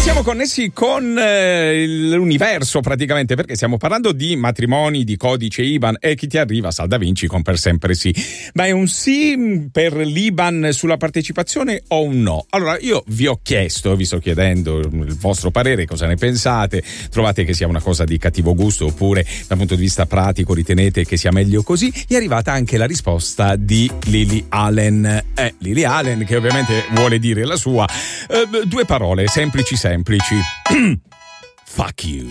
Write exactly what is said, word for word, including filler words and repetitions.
siamo connessi con eh, l'universo praticamente, perché stiamo parlando di matrimoni, di codice I B A N, e chi ti arriva Sal Da Vinci con per sempre sì. Ma è un sì per l'I B A N sulla partecipazione o un no? Allora io vi ho chiesto, vi sto chiedendo il vostro parere, cosa ne pensate, trovate che sia una cosa di cattivo gusto oppure dal punto di vista pratico ritenete che sia meglio così? È arrivata anche la risposta di Lily Allen, eh, Lily Allen che ovviamente vuole dire la sua, eh, due parole semplici semplici. Fuck you.